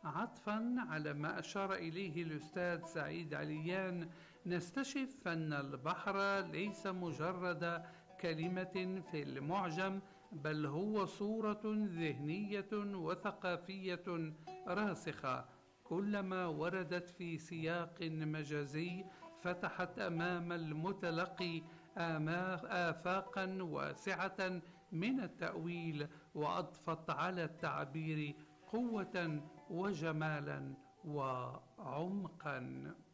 عطفا على ما أشار إليه الأستاذ سعيد عليان، نستشف أن البحر ليس مجرد كلمة في المعجم، بل هو صورة ذهنية وثقافية راسخة، كلما وردت في سياق مجازي فتحت أمام المتلقي آفاقا واسعة من التأويل، وأضفت على التعبير قوة وجمالا وعمقا.